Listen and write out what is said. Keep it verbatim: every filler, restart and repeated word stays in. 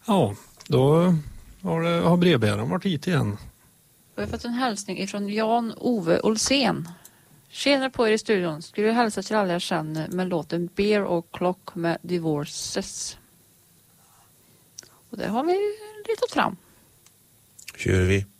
Ja, då har, det, har brevbäraren varit hit igen. Jag har fått en hälsning ifrån Jan-Ove Olsen. Tjena på er i studion. Skulle jag hälsa till alla jag känner med låten Beer och Clock med Divorces. Och det har vi letat fram. Kör vi.